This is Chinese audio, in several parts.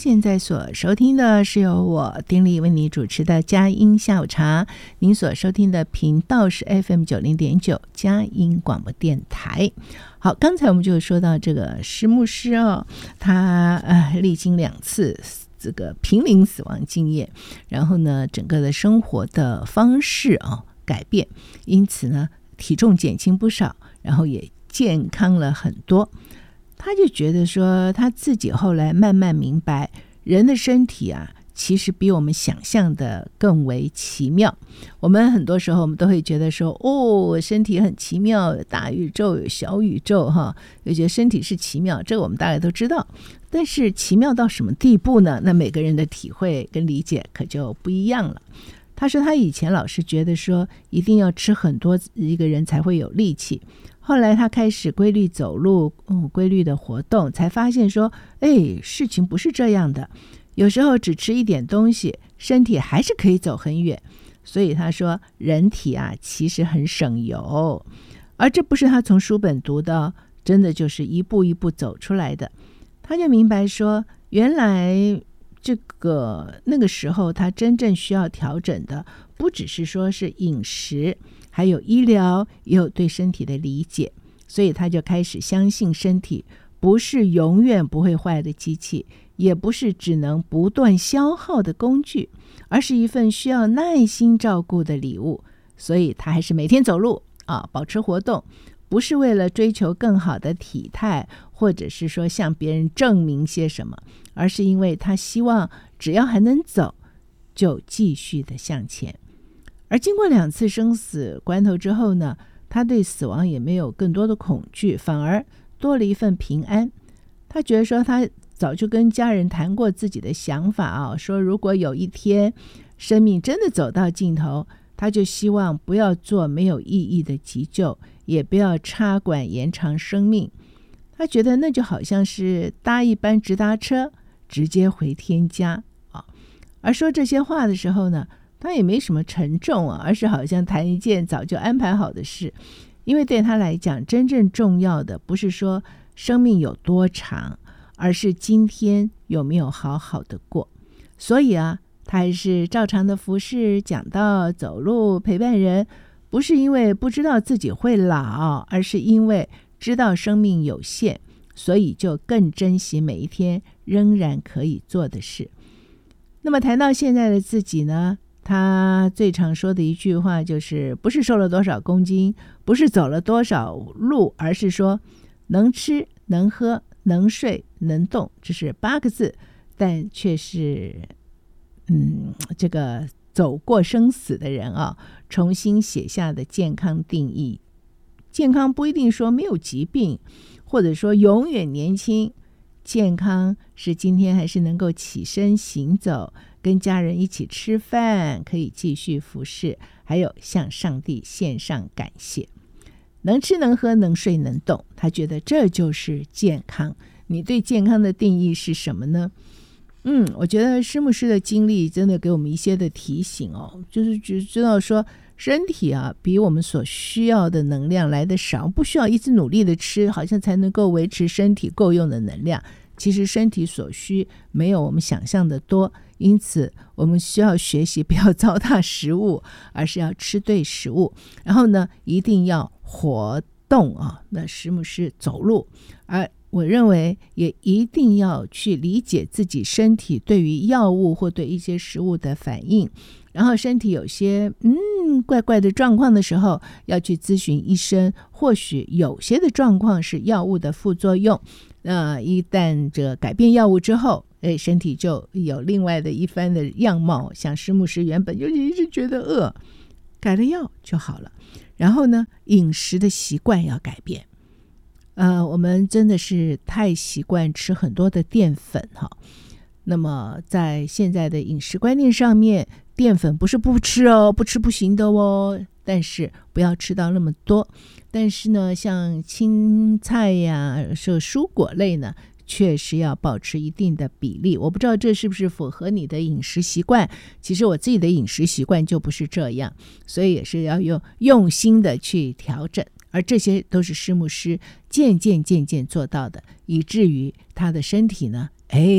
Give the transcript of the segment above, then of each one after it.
现在所收听的是由我丁莉为你主持的佳音下午茶，您所收听的频道是 FM90.9 佳音广播电台。好，刚才我们就说到这个石牧师他历经2次这个濒临死亡经验，然后呢整个的生活的方式改变，因此呢体重减轻不少，然后也健康了很多。他就觉得说他自己后来慢慢明白，人的身体其实比我们想象的更为奇妙。我们很多时候我们都会觉得说身体很奇妙，有大宇宙有小宇宙有觉得身体是奇妙，这个我们大概都知道。但是奇妙到什么地步呢？那每个人的体会跟理解可就不一样了。他说他以前老是觉得说一定要吃很多，一个人才会有力气。后来他开始规律走路，规律的活动，才发现说事情不是这样的，有时候只吃一点东西，身体还是可以走很远。所以他说人体其实很省油，而这不是他从书本读的，真的就是一步一步走出来的。他就明白说原来那个时候他真正需要调整的不只是说是饮食，还有医疗，也有对身体的理解。所以他就开始相信身体不是永远不会坏的机器，也不是只能不断消耗的工具，而是一份需要耐心照顾的礼物。所以他还是每天走路保持活动，不是为了追求更好的体态，或者是说向别人证明些什么，而是因为他希望只要还能走，就继续的向前。而经过2次生死关头之后呢，他对死亡也没有更多的恐惧，反而多了一份平安。他觉得说他早就跟家人谈过自己的想法说如果有一天生命真的走到尽头，他就希望不要做没有意义的急救，也不要插管延长生命。他觉得那就好像是搭一班直达车直接回天家而说这些话的时候呢，他也没什么沉重而是好像谈一件早就安排好的事。因为对他来讲，真正重要的不是说生命有多长，而是今天有没有好好的过。所以他还是照常的服侍、讲道、走路、陪伴人，不是因为不知道自己会老，而是因为知道生命有限，所以就更珍惜每一天仍然可以做的事。那么谈到现在的自己呢，他最常说的一句话就是不是瘦了多少公斤，不是走了多少路，而是说能吃能喝能睡能动，这是8个字，但却是这个走过生死的人重新写下的健康定义。健康不一定说没有疾病，或者说永远年轻，健康是今天还是能够起身行走，跟家人一起吃饭，可以继续服侍，还有向上帝献上感谢。能吃能喝能睡能动，他觉得这就是健康。你对健康的定义是什么呢？我觉得师牧师的经历真的给我们一些的提醒就是知道说身体比我们所需要的能量来得少，不需要一直努力的吃，好像才能够维持身体够用的能量。其实身体所需没有我们想象的多，因此我们需要学习不要糟蹋食物，而是要吃对食物，然后呢一定要活动那师牧师走路，而我认为也一定要去理解自己身体对于药物或对一些食物的反应，然后身体有些怪怪的状况的时候要去咨询医生，或许有些的状况是药物的副作用，一旦这改变药物之后身体就有另外的一番的样貌。像师牧师原本就一直觉得饿，改了药就好了。然后呢饮食的习惯要改变，我们真的是太习惯吃很多的淀粉那么在现在的饮食观念上面，淀粉不是不吃不吃不行的但是不要吃到那么多。但是呢像青菜呀蔬果类呢确实要保持一定的比例。我不知道这是不是符合你的饮食习惯，其实我自己的饮食习惯就不是这样，所以也是要用心的去调整，而这些都是师牧师渐渐做到的，以至于他的身体呢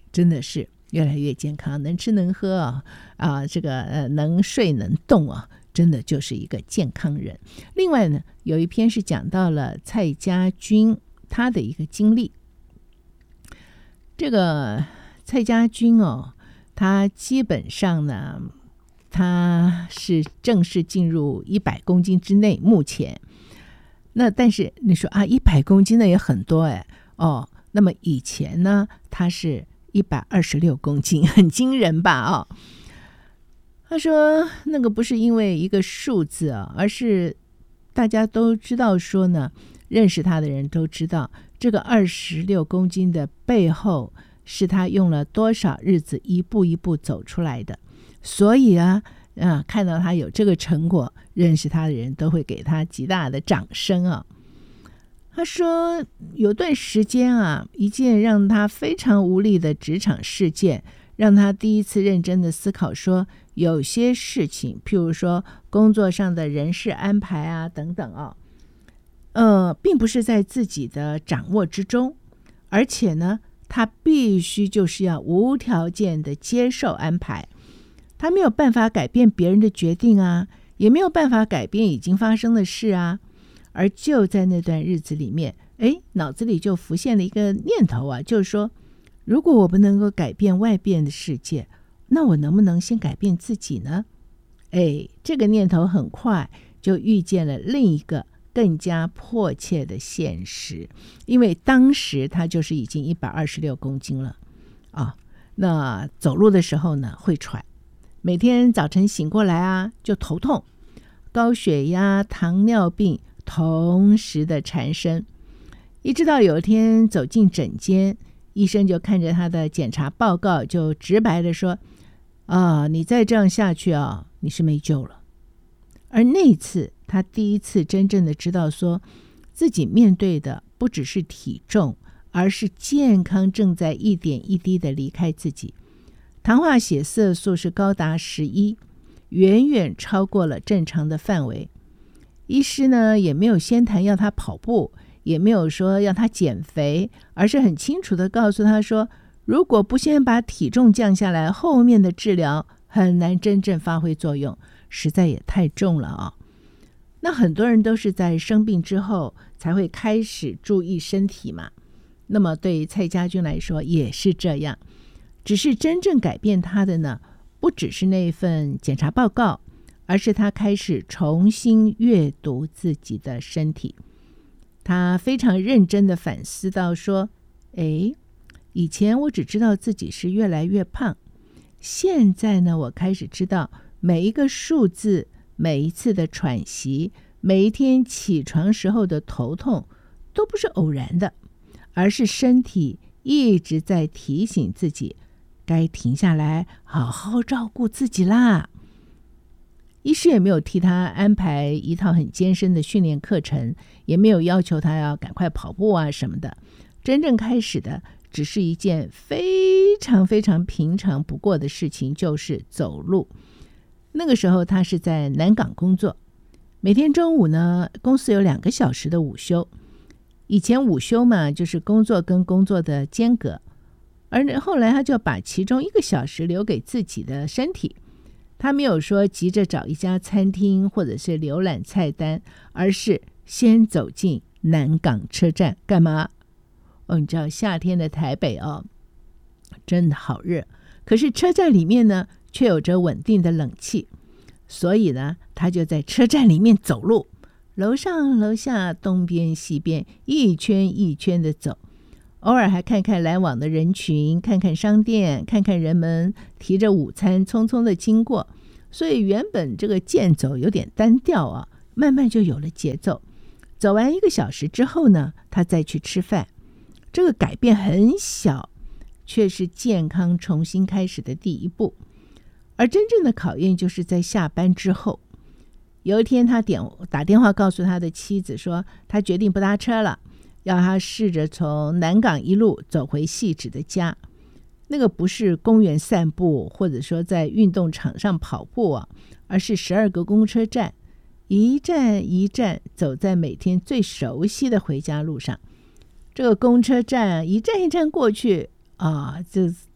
真的是越来越健康，能吃能喝这个能睡能动真的就是一个健康人。另外呢，有一篇是讲到了蔡家军他的一个经历。这个蔡家军他基本上呢，他是正式进入100公斤之内，目前。那但是你说100公斤的也很多那么以前呢，他是126公斤，很惊人吧他说那个不是因为一个数字而是大家都知道说呢，认识他的人都知道这个26公斤的背后是他用了多少日子一步一步走出来的。所以看到他有这个成果，认识他的人都会给他极大的掌声他说有段时间一件让他非常无力的职场事件，让他第一次认真的思考说，有些事情譬如说工作上的人事安排等等并不是在自己的掌握之中，而且呢他必须就是要无条件的接受安排，他没有办法改变别人的决定也没有办法改变已经发生的事而就在那段日子里面脑子里就浮现了一个念头就是说，如果我不能够改变外边的世界，那我能不能先改变自己呢？这个念头很快就遇见了另一个更加迫切的现实，因为当时他就是已经126公斤了那走路的时候呢会喘，每天早晨醒过来就头痛，高血压、糖尿病同时的缠身。一直到有一天走进诊间，医生就看着他的检查报告，就直白的说你再这样下去你是没救了。而那一次他第一次真正的知道说，自己面对的不只是体重，而是健康正在一点一滴的离开自己。糖化血色素是高达11，远远超过了正常的范围。医师呢也没有先谈要他跑步，也没有说要他减肥，而是很清楚的告诉他说，如果不先把体重降下来，后面的治疗很难真正发挥作用，实在也太重了那很多人都是在生病之后才会开始注意身体嘛，那么对于蔡家军来说也是这样，只是真正改变他的呢，不只是那份检查报告，而是他开始重新阅读自己的身体。他非常认真的反思到说，以前我只知道自己是越来越胖，现在呢我开始知道每一个数字，每一次的喘息，每一天起床时候的头痛都不是偶然的，而是身体一直在提醒自己该停下来好好照顾自己啦。医师也没有替他安排一套很艰深的训练课程，也没有要求他要赶快跑步什么的，真正开始的只是一件非常非常平常不过的事情，就是走路。那个时候他是在南港工作，每天中午呢公司有2个小时的午休，以前午休嘛就是工作跟工作的间隔，而后来他就把其中1个小时留给自己的身体。他没有说急着找一家餐厅或者是浏览菜单，而是先走进南港车站。干嘛？你知道夏天的台北真的好热，可是车站里面呢却有着稳定的冷气，所以呢他就在车站里面走路，楼上楼下东边西边一圈一圈的走，偶尔还看看来往的人群，看看商店，看看人们提着午餐匆匆的经过，所以原本这个健走有点单调慢慢就有了节奏。走完1个小时之后呢，他再去吃饭，这个改变很小，却是健康重新开始的第一步。而真正的考验就是在下班之后。有一天他打电话告诉他的妻子说，他决定不搭车了，要他试着从南港一路走回汐止的家。那个不是公园散步，或者说在运动场上跑步而是12个公车站，一站一站走在每天最熟悉的回家路上。这个公车站一站一站过去就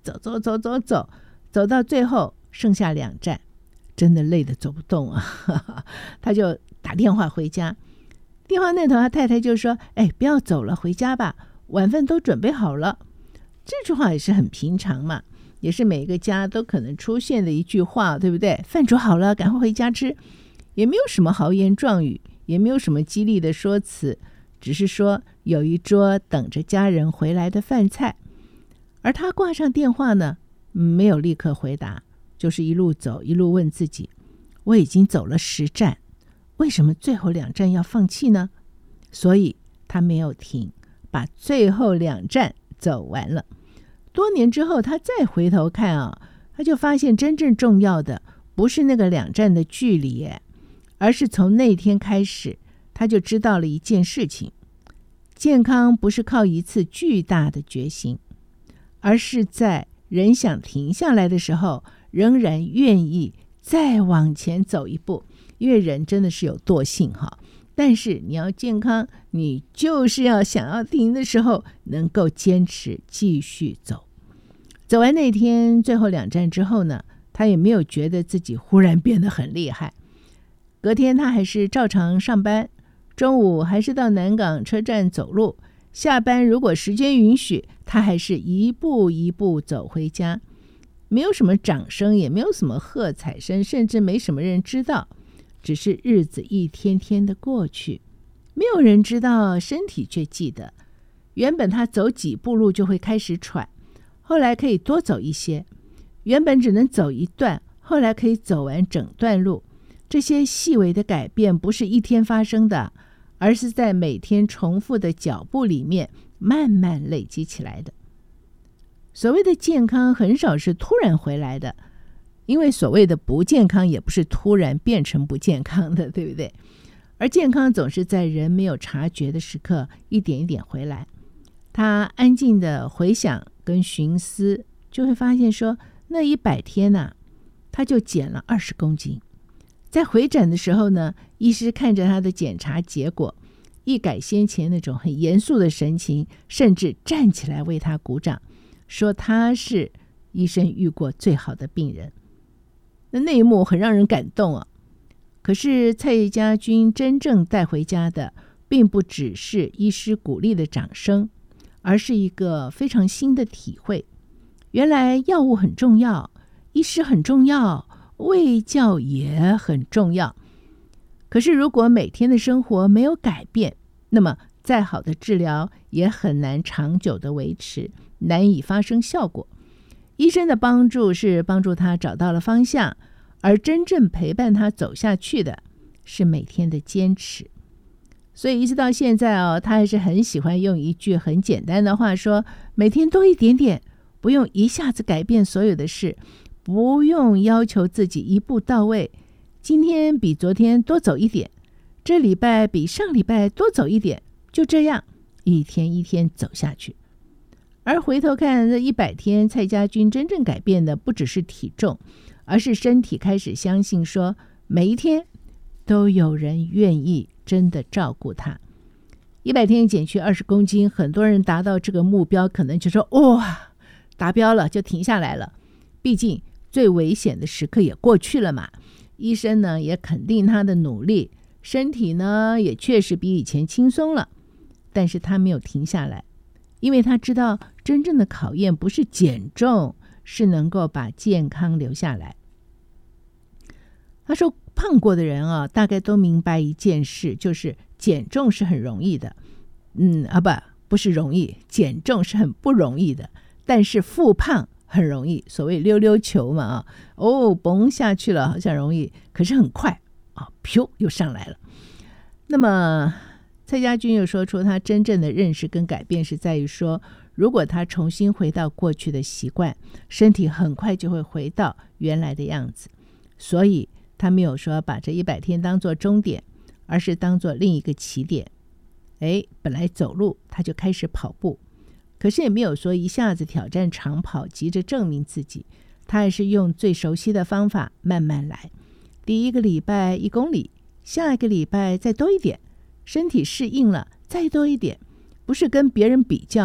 走到最后剩下2站，真的累得走不动啊。他就打电话回家，电话那头他太太就说：不要走了，回家吧，晚饭都准备好了。这句话也是很平常嘛，也是每个家都可能出现的一句话，对不对？饭煮好了，赶快回家吃。也没有什么豪言壮语，也没有什么激励的说辞，只是说有一桌等着家人回来的饭菜。而他挂上电话呢，没有立刻回答，就是一路走，一路问自己：我已经走了10站，为什么最后2站要放弃呢？所以他没有停，把最后2站走完了。多年之后他再回头看啊，他就发现真正重要的不是那个2站的距离，而是从那天开始他就知道了一件事情：健康不是靠一次巨大的决心，而是在人想停下来的时候仍然愿意再往前走一步。因为人真的是有惰性哈，但是你要健康，你就是要想要停的时候能够坚持继续走。走完那天最后2站之后呢，他也没有觉得自己忽然变得很厉害。隔天他还是照常上班，中午还是到南港车站走路，下班如果时间允许，他还是一步一步走回家。没有什么掌声，也没有什么喝彩声，甚至没什么人知道，只是日子一天天的过去，没有人知道，身体却记得。原本他走几步路就会开始喘，后来可以多走一些；原本只能走一段，后来可以走完整段路。这些细微的改变不是一天发生的，而是在每天重复的脚步里面慢慢累积起来的。所谓的健康很少是突然回来的，因为所谓的不健康也不是突然变成不健康的，对不对？而健康总是在人没有察觉的时刻一点一点回来。他安静的回想跟寻思，就会发现说，那100天他就减了20公斤。在回诊的时候呢，医师看着他的检查结果，一改先前那种很严肃的神情，甚至站起来为他鼓掌，说他是医生遇过最好的病人。那一幕很让人感动啊。可是蔡家军真正带回家的并不只是医师鼓励的掌声，而是一个非常新的体会。原来药物很重要，医师很重要，卫教也很重要。可是如果每天的生活没有改变，那么再好的治疗也很难长久的维持，难以发生效果。医生的帮助是帮助他找到了方向，而真正陪伴他走下去的是每天的坚持。所以一直到现在他还是很喜欢用一句很简单的话说，每天多一点点，不用一下子改变所有的事，不用要求自己一步到位，今天比昨天多走一点，这礼拜比上礼拜多走一点，就这样一天一天走下去。而回头看这100天，蔡家军真正改变的不只是体重，而是身体开始相信说，每一天都有人愿意真的照顾他。100天减去20公斤，很多人达到这个目标可能就说，哇，达标了，就停下来了。毕竟最危险的时刻也过去了嘛，医生呢也肯定他的努力，身体呢也确实比以前轻松了。但是他没有停下来，因为他知道真正的考验不是减重，是能够把健康留下来。他说胖过的人大概都明白一件事，就是减重是很容易的，不是容易，减重是很不容易的，但是复胖很容易，所谓溜溜球嘛嘣下去了好像容易，可是很快噗又上来了。那么蔡家军又说出他真正的认识跟改变是在于说，如果他重新回到过去的习惯，身体很快就会回到原来的样子。所以他没有说把这100天当作终点，而是当作另一个起点。本来走路他就开始跑步，可是也没有说一下子挑战长跑，急着证明自己，他还是用最熟悉的方法慢慢来。第一个礼拜1公里，下一个礼拜再多一点，身体适应了再多一点，不是跟别人比较，而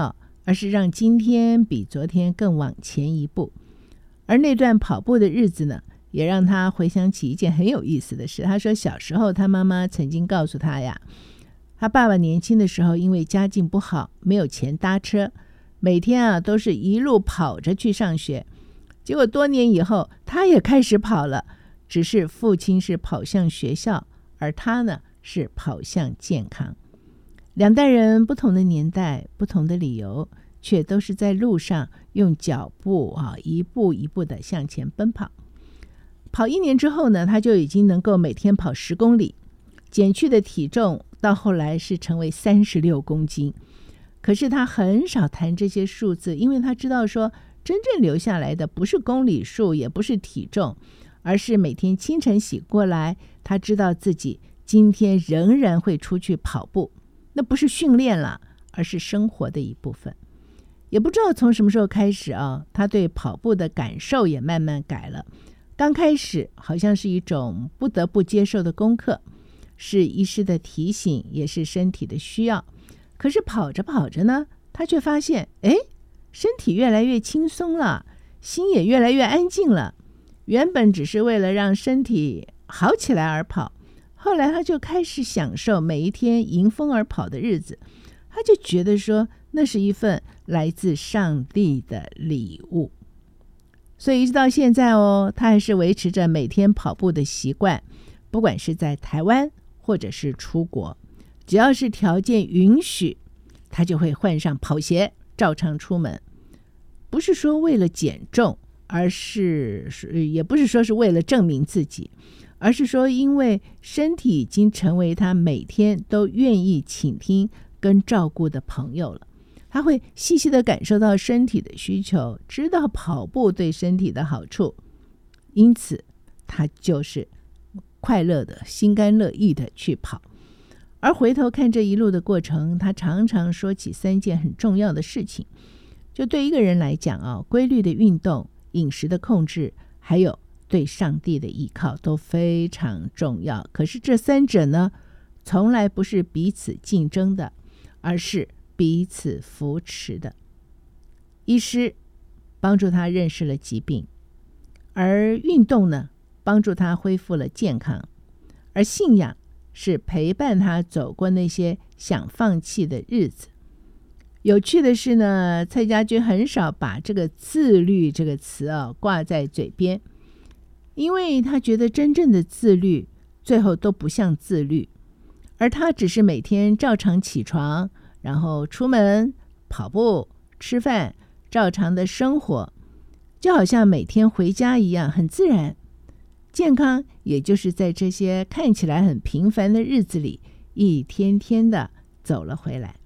而是让今天比昨天更往前一步。而那段跑步的日子呢，也让他回想起一件很有意思的事。他说小时候他妈妈曾经告诉他呀，他爸爸年轻的时候因为家境不好，没有钱搭车，每天都是一路跑着去上学。结果多年以后他也开始跑了，只是父亲是跑向学校，而他呢是跑向健康。两代人不同的年代，不同的理由，却都是在路上用脚步一步一步的向前奔跑。跑1年之后呢，他就已经能够每天跑10公里，减去的体重到后来是成为36公斤。可是他很少谈这些数字，因为他知道说真正留下来的不是公里数，也不是体重，而是每天清晨醒过来，他知道自己今天仍然会出去跑步，那不是训练了，而是生活的一部分。也不知道从什么时候开始他对跑步的感受也慢慢改了。刚开始好像是一种不得不接受的功课，是医师的提醒，也是身体的需要。可是跑着跑着呢，他却发现身体越来越轻松了，心也越来越安静了。原本只是为了让身体好起来而跑，后来他就开始享受每一天迎风而跑的日子。他就觉得说那是一份来自上帝的礼物。所以一直到现在他还是维持着每天跑步的习惯，不管是在台湾或者是出国，只要是条件允许，他就会换上跑鞋照常出门。不是说为了减重，也不是说是为了证明自己，而是说因为身体已经成为他每天都愿意倾听跟照顾的朋友了。他会细细的感受到身体的需求，知道跑步对身体的好处，因此他就是快乐的心甘乐意的去跑。而回头看这一路的过程，他常常说起3件很重要的事情。就对一个人来讲规律的运动、饮食的控制，还有对上帝的依靠都非常重要。可是这3者呢，从来不是彼此竞争的，而是彼此扶持的。医师帮助他认识了疾病，而运动呢，帮助他恢复了健康，而信仰是陪伴他走过那些想放弃的日子。有趣的是呢，蔡家军很少把这个自律这个词挂在嘴边，因为他觉得真正的自律最后都不像自律，而他只是每天照常起床，然后出门跑步、吃饭，照常的生活，就好像每天回家一样，很自然。健康也就是在这些看起来很平凡的日子里，一天天的走了回来。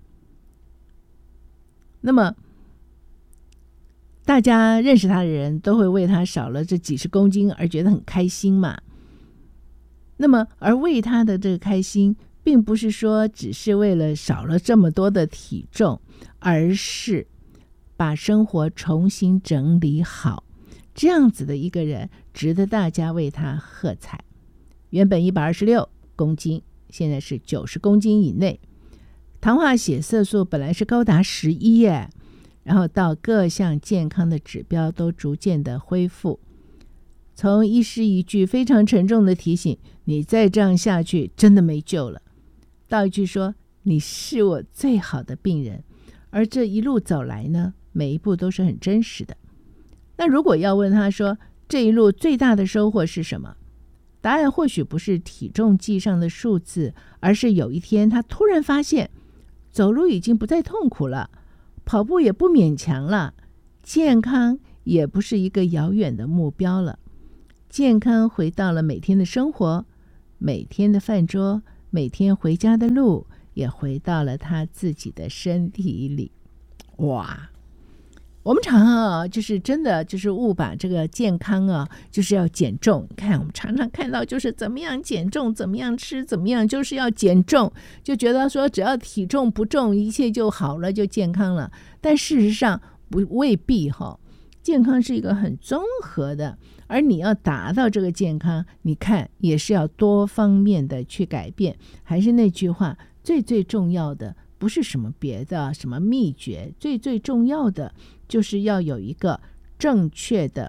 那么大家认识他的人都会为他少了这几十公斤而觉得很开心嘛。那么而为他的这个开心，并不是说只是为了少了这么多的体重，而是把生活重新整理好。这样子的一个人值得大家为他喝彩。原本126公斤，现在是90公斤以内。糖化血色素本来是高达11耶，然后到各项健康的指标都逐渐的恢复。从医师一句非常沉重的提醒，你再这样下去真的没救了，到一句说你是我最好的病人。而这一路走来呢，每一步都是很真实的。那如果要问他说这一路最大的收获是什么，答案或许不是体重计上的数字，而是有一天他突然发现走路已经不再痛苦了，跑步也不勉强了，健康也不是一个遥远的目标了。健康回到了每天的生活，每天的饭桌，每天回家的路，也回到了他自己的身体里。哇，我们常就是真的就是误把这个健康就是要减重。你看我们常常看到就是怎么样减重，怎么样吃，怎么样就是要减重，就觉得说只要体重不重一切就好了，就健康了。但事实上未必健康是一个很综合的，而你要达到这个健康，你看也是要多方面的去改变。还是那句话，最重要的不是什么别的什么秘诀，最重要的就是要有一个正确的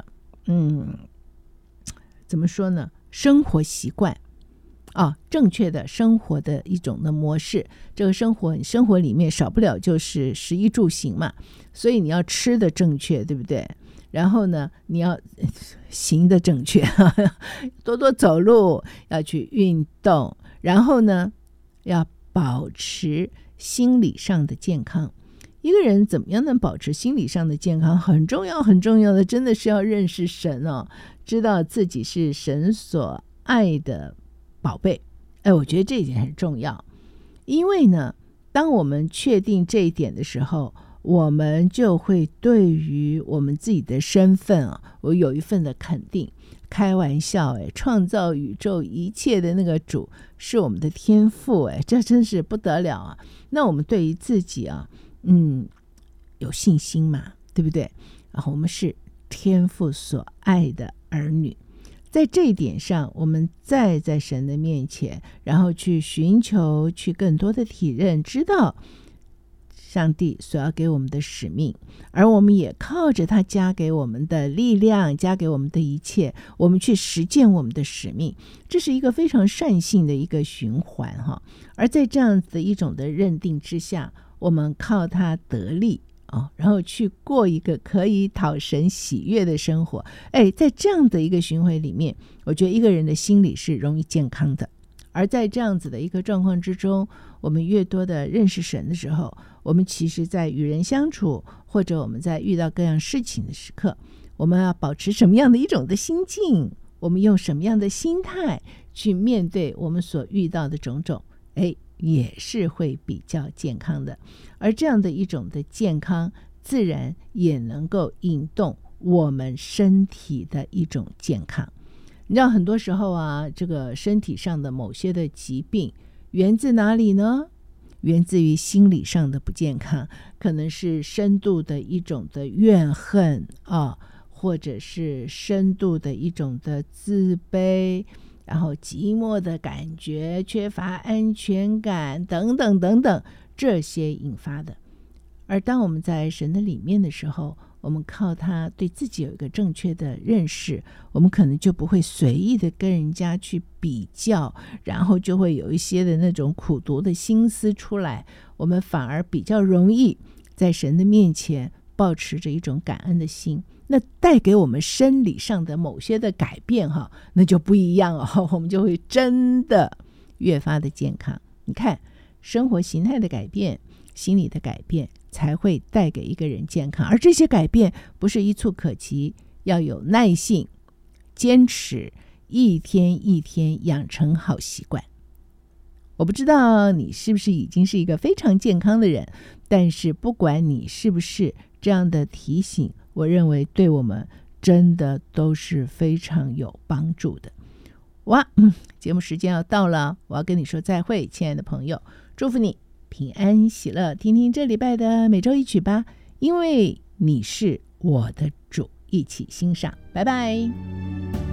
怎么说呢，生活习惯正确的生活的一种的模式。这个生活里面少不了就是食衣住行嘛，所以你要吃的正确，对不对？然后呢，你要行的正确，多多走路，要去运动，然后呢，要保持心理上的健康。一个人怎么样能保持心理上的健康，很重要很重要的，真的是要认识神知道自己是神所爱的宝贝。我觉得这一点很重要，因为呢，当我们确定这一点的时候，我们就会对于我们自己的身份我有一份的肯定。开玩笑创造宇宙一切的那个主是我们的天父这真是不得了啊！那我们对于自己有信心嘛，对不对？然后我们是天父所爱的儿女，在这一点上，我们再在神的面前，然后去寻求，去更多的体认，知道上帝所要给我们的使命，而我们也靠着他加给我们的力量，加给我们的一切，我们去实践我们的使命。这是一个非常善性的一个循环而在这样子的一种的认定之下，我们靠他得力然后去过一个可以讨神喜悦的生活。在这样的一个循环里面，我觉得一个人的心理是容易健康的。而在这样子的一个状况之中，我们越多的认识神的时候，我们其实在与人相处，或者我们在遇到各样事情的时刻，我们要保持什么样的一种的心境，我们用什么样的心态去面对我们所遇到的种种，也是会比较健康的。而这样的一种的健康，自然也能够引动我们身体的一种健康。你知道很多时候这个身体上的某些的疾病源自哪里呢？源自于心理上的不健康，可能是深度的一种的怨恨或者是深度的一种的自卑，然后寂寞的感觉，缺乏安全感等等等等，这些引发的。而当我们在神的里面的时候，我们靠他对自己有一个正确的认识，我们可能就不会随意的跟人家去比较，然后就会有一些的那种苦毒的心思出来，我们反而比较容易在神的面前抱持着一种感恩的心，那带给我们生理上的某些的改变那就不一样我们就会真的越发的健康。你看，生活形态的改变，心理的改变，才会带给一个人健康。而这些改变不是一触可及，要有耐性，坚持，一天一天养成好习惯。我不知道你是不是已经是一个非常健康的人，但是不管你是不是，这样的提醒，我认为对我们真的都是非常有帮助的。节目时间要到了，我要跟你说再会，亲爱的朋友，祝福你平安喜乐。听听这礼拜的每周一曲吧，因为你是我的主，一起欣赏。拜拜。